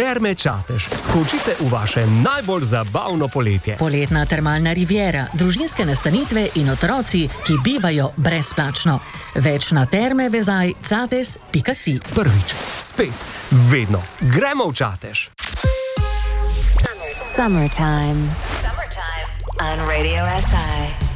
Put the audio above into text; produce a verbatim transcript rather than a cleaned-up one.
Terme Čatež. Skočite v vaše najbolj zabavno poletje. Poletna termalna riviera, družinske nastanitve in otroci, ki bivajo brezplačno. Več na terme vezaj cates pika si. Prvič, spet, vedno. Gremo v Čatež. Summertime. Summertime on Radio S I.